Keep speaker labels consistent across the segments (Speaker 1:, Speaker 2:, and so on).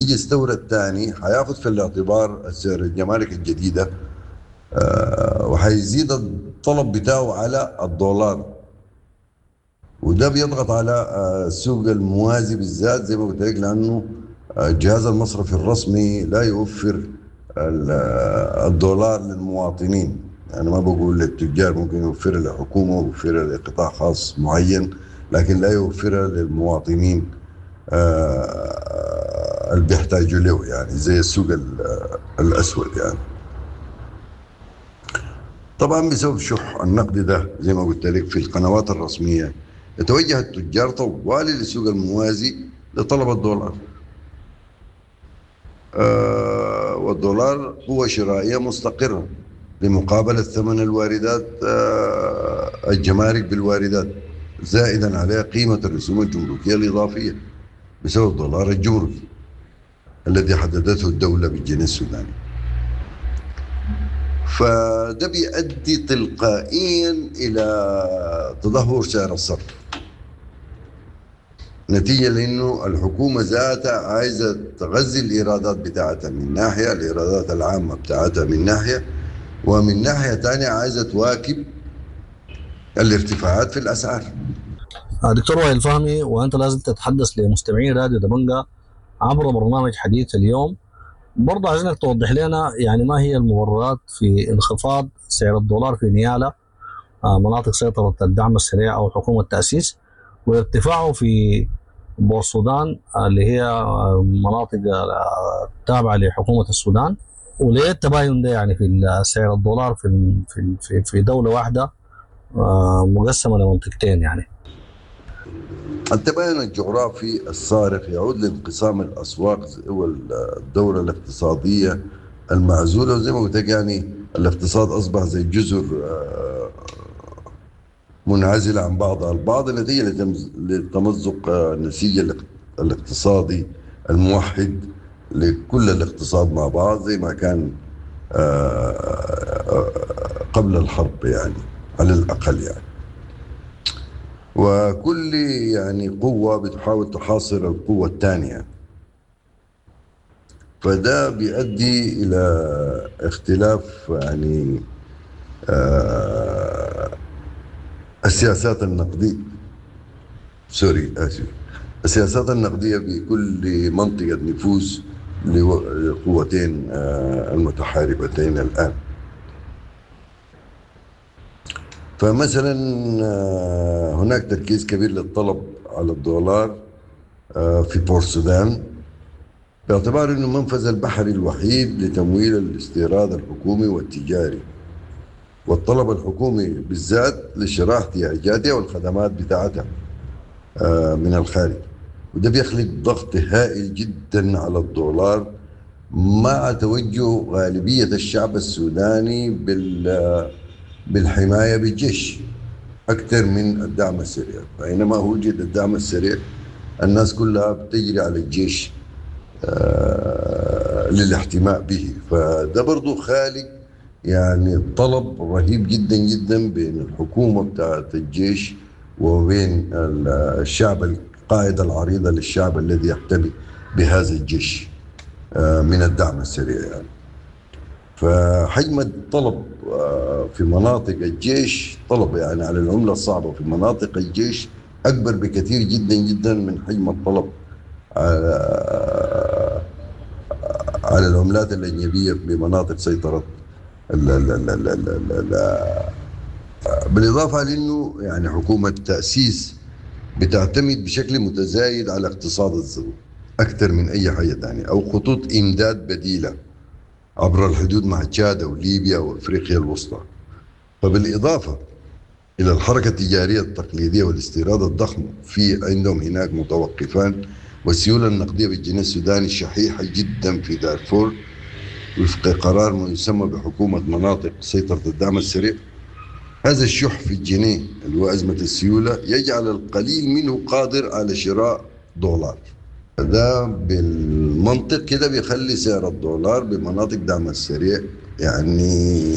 Speaker 1: يجي يستورد تاني حياخد في الاعتبار سعر الجمارك الجديدة، وحيزيد الطلب بتاعه على الدولار، وده بيضغط على السوق الموازي بالذات زي ما قلت لك، لأنه الجهاز المصرفي الرسمي لا يوفر الدولار للمواطنين. أنا ما بقول للتجار، ممكن يوفرها لحكومة ويوفرها لقطاع خاص معين، لكن لا يوفرها للمواطنين اللي بيحتاجوا له، يعني زي السوق الأسود يعني. طبعا بسبب شح النقد ده زي ما قلت لك في القنوات الرسمية، يتوجه التجار طوالي للسوق الموازي لطلب الدولار. والدولار قوة شرائية مستقرة لمقابلة ثمن الواردات، الجمارك بالواردات، زائدا عليها قيمة الرسوم الجمركية الإضافية بسبب الدولار الجمركي الذي حددته الدولة بالجنيه السوداني. فده بيؤدي تلقائيا إلى تدهور سعر الصرف، نتيجة لأنه الحكومة ذاتها عايزة تغذي الإيرادات بتاعتها من ناحية، الإيرادات العامة بتاعتها من ناحية، ومن ناحية تانية عايزة تواكب الارتفاعات في الأسعار.
Speaker 2: دكتور وائل فهمي، وأنت لازم تتحدث لمستمعين راديو دبنجة عبر برنامج حديث اليوم. برضه عايزينك توضح لنا يعني ما هي المبررات في انخفاض سعر الدولار في نيالا مناطق سيطرة الدعم السريع أو حكومة التأسيس، وارتفاعه في بورسودان اللي هي مناطق تابعة لحكومة السودان، وليه التباين ده يعني في سعر الدولار في دولة واحدة مقسمة لمنطقتين يعني.
Speaker 1: التباين الجغرافي الصارخ يعود لانقسام الأسواق والدورة الاقتصادية المعزولة، وزي ما قلت لك يعني الاقتصاد أصبح زي جزر منعزلة عن بعضها البعض، نتيجة لتمزق النسيج الاقتصادي الموحد لكل الاقتصاد مع بعض زي ما كان قبل الحرب يعني على الأقل يعني. وكل يعني قوة بتحاول تحاصر القوة الثانية، فده بيؤدي إلى اختلاف يعني السياسات النقدية السياسات النقدية بكل منطقة نفوذ للقوتين المتحاربتين الآن. فمثلا هناك تركيز كبير للطلب على الدولار في بورسودان باعتبار أنه منفذ البحري الوحيد لتمويل الاستيراد الحكومي والتجاري، والطلب الحكومي بالذات لشراء احتياجاتها والخدمات بتاعتها من الخارج، وده بيخلق ضغط هائل جدا على الدولار مع توجه غالبية الشعب السوداني بالحماية بالجيش أكثر من الدعم السريع. فإنما وجد الدعم السريع الناس كلها بتجري على الجيش للاحتماء به، فده برضو خالق يعني طلب رهيب جدا جدا بين الحكومة بتاعت الجيش وبين الشعب، القاعدة العريضة للشعب الذي يحتمي بهذا الجيش من الدعم السريع يعني. فحجم الطلب في مناطق الجيش، طلب يعني على العملة الصعبة في مناطق الجيش أكبر بكثير جدا جدا من حجم الطلب على العملات الأجنبية بمناطق سيطرة بالإضافة لأنه يعني حكومة التأسيس بتعتمد بشكل متزايد على اقتصاد الزراعة أكثر من أي حاجة ثانية، أو خطوط إمداد بديلة عبر الحدود مع تشاد وليبيا وأفريقيا الوسطى. فبالإضافة إلى الحركة التجارية التقليدية والاستيراد الضخم في عندهم هناك متوقفان، والسيولة النقدية بالجنيه السوداني شحيحة جدا في دارفور وفق قرار ما يسمى بحكومة مناطق سيطرة الدعم السريع. هذا الشح في الجنيه اللي هو أزمة السيولة يجعل القليل منه قادر على شراء دولار. ده بالمنطق كده بيخلي سعر الدولار بمناطق دعم السريع يعني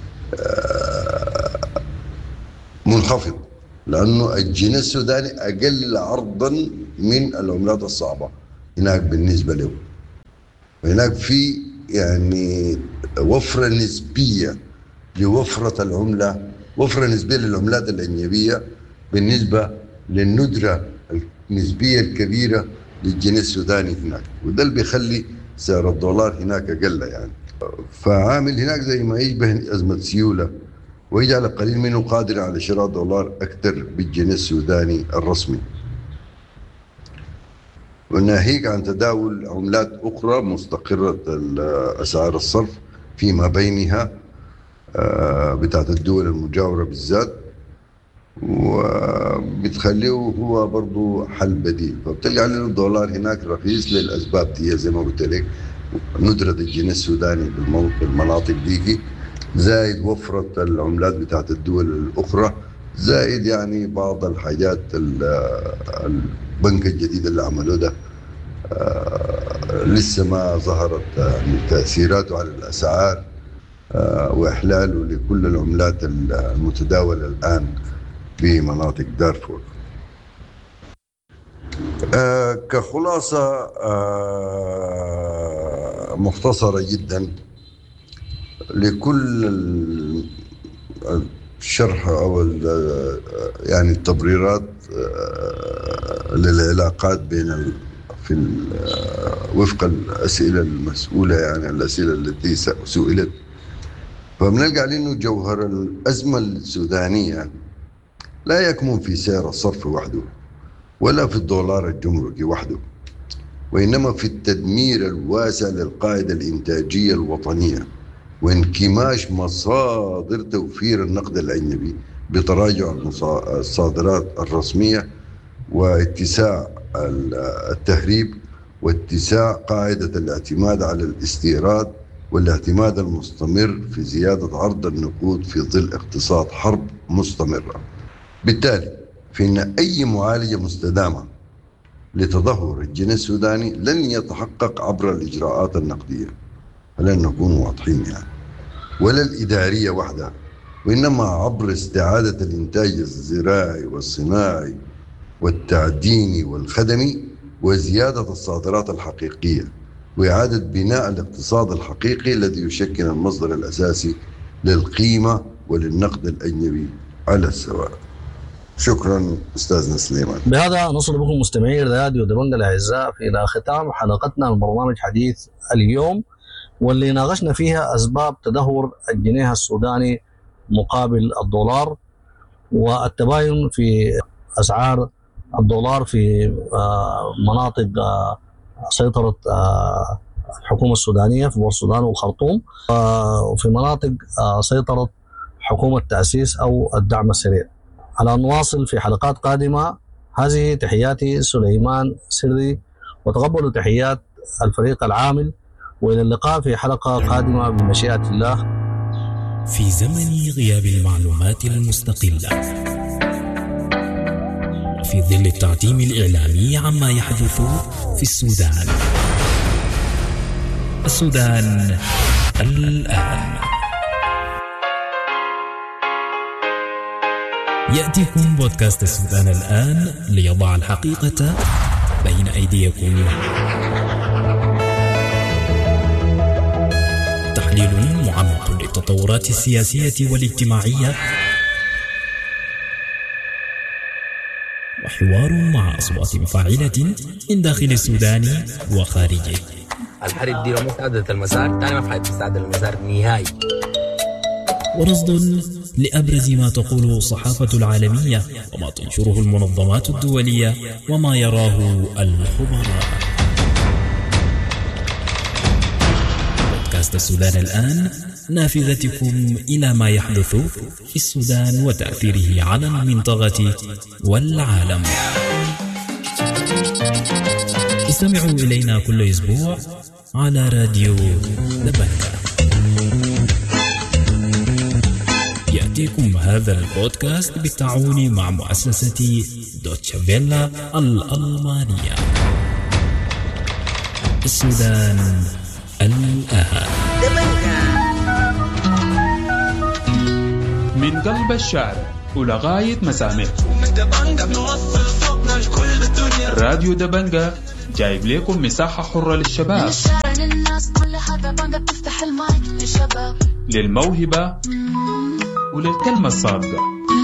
Speaker 1: منخفض، لأنه الجنيه السوداني أقل عرضا من العملات الصعبة هناك بالنسبة له. وهناك في يعني وفرة نسبية لوفرة العملة، وفرة نسبية للعملات الأجنبية بالنسبة للندرة النسبية الكبيرة للجنيه السوداني هناك، وده اللي بيخلي سعر الدولار هناك أقل يعني. فعامل هناك زي ما يشبه أزمة سيولة، ويجعل قليل منه قادر على شراء دولار أكثر بالجنيه السوداني الرسمي، وناهيك عن تداول عملات أخرى مستقرة أسعار الصرف فيما بينها بتاعت الدول المجاورة بالذات، وبتخليه هو برضو حل بديل. فبتلقى لنا الدولار هناك رخيص للأسباب دي زي ما قلت لك، ندرة الجنيه السوداني بالمناطق ديكي، زائد وفرة العملات بتاعت الدول الأخرى، زائد يعني بعض الحاجات البنك الجديد اللي عملوه ده لسه ما ظهرت تأثيراته على الأسعار وإحلاله لكل العملات المتداولة الآن بمناطق دارفور. كخلاصة مختصرة جدا لكل الشرح أو يعني التبريرات للعلاقات بين وفق الأسئلة المسؤولة، يعني الأسئلة التي سئلت، فبنلقى لأنه جوهر الأزمة السودانية لا يكمن في سعر الصرف وحده ولا في الدولار الجمركي وحده، وإنما في التدمير الواسع للقاعدة الإنتاجية الوطنية وانكماش مصادر توفير النقد الأجنبي بتراجع الصادرات الرسمية واتساع التهريب واتساع قاعدة الاعتماد على الاستيراد والاعتماد المستمر في زيادة عرض النقود في ظل اقتصاد حرب مستمرة. بالتالي فإن أي معالجة مستدامة لتدهور الجنيه السوداني لن يتحقق عبر الإجراءات النقدية، فلن نكون واضحين يعني، ولا الإدارية وحدها، وإنما عبر استعادة الإنتاج الزراعي والصناعي والتعديني والخدمي وزيادة الصادرات الحقيقية وإعادة بناء الاقتصاد الحقيقي الذي يشكل المصدر الأساسي للقيمة وللنقد الأجنبي على السواء. شكرا أستاذنا سليمان.
Speaker 2: بهذا نصل بكم مستمعي راديو دبنجة الأعزاء إلى ختام حلقتنا من برنامج حديث اليوم، واللي ناقشنا فيها أسباب تدهور الجنيه السوداني مقابل الدولار والتباين في أسعار الدولار في مناطق سيطرة الحكومة السودانية في بور السودان والخرطوم، وفي مناطق سيطرة حكومة تأسيس أو الدعم السريع. على نواصل في حلقات قادمة. هذه تحياتي سليمان سري، وتقبلوا تحيات الفريق العامل، وإلى اللقاء في حلقة قادمة بمشيئة الله.
Speaker 3: في زمن غياب المعلومات المستقلة وفي ظل التعتيم الإعلامي عما يحدث في السودان الآن، يأتيكم بودكاست السودان الآن ليضع الحقيقة بين أيديكم. تحليل معمق للتطورات السياسية والاجتماعية، وحوار مع أصوات مفاعلة من داخل السودان وخارجه.
Speaker 4: الحرب دي لو مستعدة المسار تاني ما في حد مستعد المسار نهائي.
Speaker 3: ورصد لأبرز ما تقوله الصحافة العالمية وما تنشره المنظمات الدولية وما يراه الخبراء. بودكاست السودان الآن، نافذتكم إلى ما يحدث في السودان وتأثيره على المنطقة والعالم. استمعوا إلينا كل أسبوع على راديو دبنجة. يأتيكم هذا البودكاست بالتعاون مع مؤسسة دوتشه فيلا الألمانية. السودان الآن.
Speaker 5: من قلب الشارع ولغاية مسامع، راديو دبنجة جايب لكم مساحة حرة للشباب، للموهبة وللكلمة الصادقة.